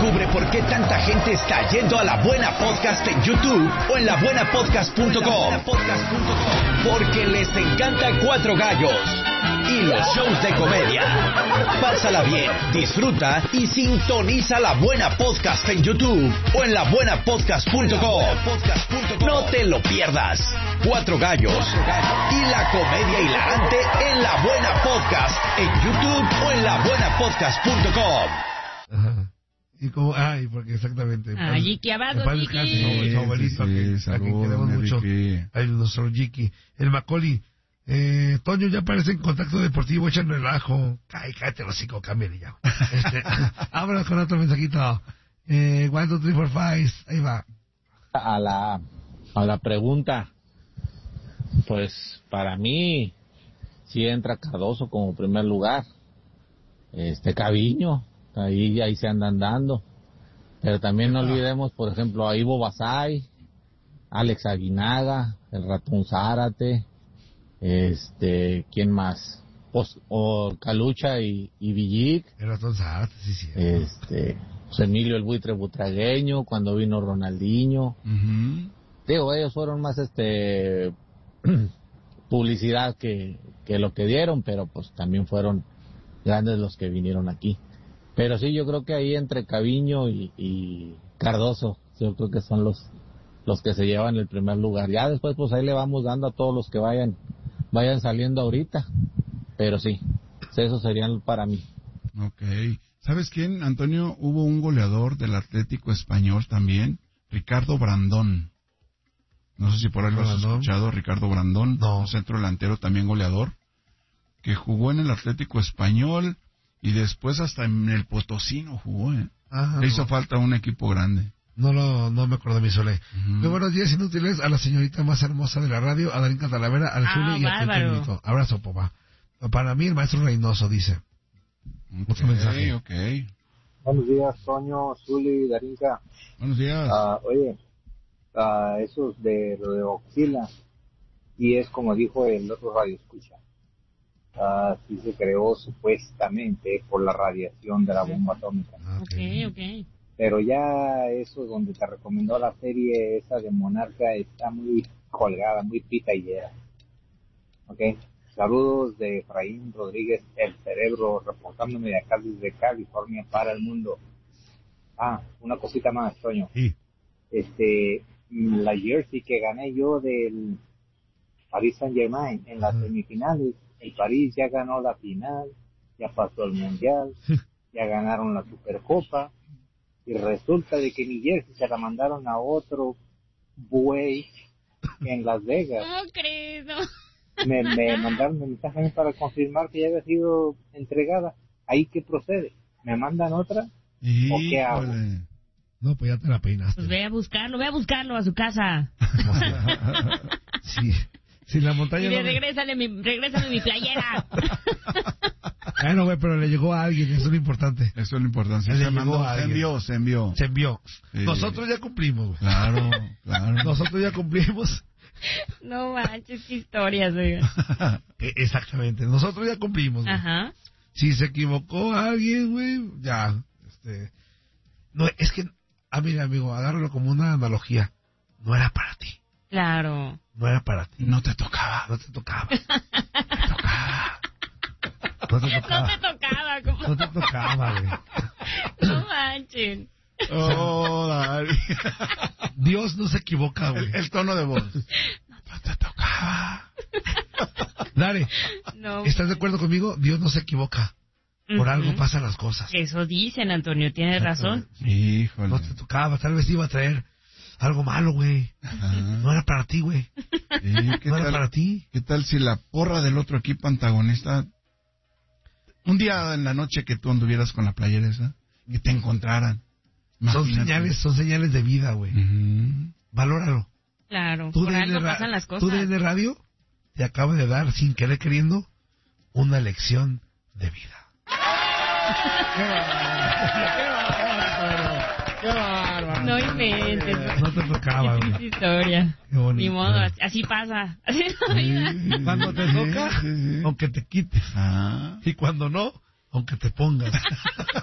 Descubre por qué tanta gente está yendo a La Buena Podcast en YouTube o en labuenapodcast.com. Porque les encanta Cuatro Gallos y los shows de comedia. Pásala bien, disfruta y sintoniza La Buena Podcast en YouTube o en labuenapodcast.com. No te lo pierdas. Cuatro Gallos y la comedia hilarante en La Buena Podcast en YouTube o en labuenapodcast.com. Ajá. Y como, porque exactamente. Jiki Abado, Jiki. Su abuelito, a quien queremos mucho. Nuestro Jiki. El Macaulay. Toño ya aparece en Contacto Deportivo, echan relajo. Cállate los hocico, cámbiale ya. Vámonos con otro mensajito. 1, 2, 3, 4, 5. Ahí va. A la pregunta, pues para mí sí entra Cardoso como primer lugar. Caviño, ahí se andan dando. Pero también no olvidemos, por ejemplo, a Ivo Basay, Alex Aguinaga, el Ratón Zárate, ¿quién más? O Calucha y Villic. El Ratón Zárate, sí. Pues Emilio el Buitre Butragueño, cuando vino Ronaldinho. Uh-huh. Digo, ellos fueron más publicidad que lo que dieron, pero pues también fueron grandes los que vinieron aquí. Pero sí, yo creo que ahí entre Caviño y Cardoso, yo creo que son los que se llevan el primer lugar. Ya después pues ahí le vamos dando a todos los que vayan saliendo ahorita. Pero sí, esos serían para mí. Okay. ¿Sabes quién, Antonio? Hubo un goleador del Atlético Español también, Ricardo Brandón. No sé si por ahí lo has escuchado, Ricardo Brandón, un centro delantero también goleador, que jugó en el Atlético Español y después hasta en el Potosino jugó, Le hizo falta un equipo grande. No me acuerdo, mi Sole. Muy buenos días inútiles a la señorita más hermosa de la radio, a Darín Catalavera, al Zule y a Tetonito. Abrazo, papá. Para mí el maestro Reynoso, dice. Otro mensaje. Okay. Buenos días, Toño, Zuli, Darinka. Buenos días. Oye, esos de lo de Oxila, y es como dijo el otro radio escucha. Sí se creó supuestamente por la radiación de la bomba atómica. Okay. Pero ya eso donde te recomendó la serie esa de Monarca está muy colgada, muy pitallera. Okay. Saludos de Efraín Rodríguez, el cerebro, reportándome de acá desde California para el mundo. Una cosita más, Toño. Sí. La jersey que gané yo del Paris Saint-Germain en las semifinales, el París ya ganó la final, ya pasó el Mundial, ya ganaron la Supercopa, y resulta de que mi jersey se la mandaron a otro buey en Las Vegas. No creo. Me mandaron un mensaje para confirmar que ya había sido entregada. ¿Ahí qué procede? ¿Me mandan otra? ¿O qué hago? No, pues ya te la peinaste. Pues ve a buscarlo a su casa. Sí. Si la montaña y regrésale mi playera. Bueno, güey, pero le llegó a alguien, eso es lo importante. Eso es lo importante. Se envió. Sí. Nosotros ya cumplimos, güey. Claro. Nosotros ya cumplimos. No manches, qué historias, güey. Exactamente, nosotros ya cumplimos, güey. Ajá. Si se equivocó alguien, güey, ya, no, es que, mira, amigo, agárralo como una analogía. No era para ti. Claro. No era para ti. No te tocaba. No te tocaba. Güey. No manchen. Dari. Dios no se equivoca, güey. El tono de voz. No te tocaba. Dale. No. ¿Estás de acuerdo conmigo? Dios no se equivoca. Por algo pasan las cosas. Eso dicen, Antonio, tienes razón. Híjole. No te tocaba, tal vez iba a traer algo malo, güey. No era para ti, güey. No era para ti. ¿Qué tal si la porra del otro equipo antagonista, un día en la noche que tú anduvieras con la playera esa, que te encontraran? Son señales de vida, güey. Valóralo. Claro, por algo pasan las cosas. Tú de radio te acaba de dar, sin querer queriendo, una lección de vida. ¡Qué bárbaro! No inventes. No te tocaba, güey. Qué historia. Qué bonito. Ni modo, así pasa. Así es la vida. Cuando te toca, aunque te quites. Y cuando no, aunque te pongas.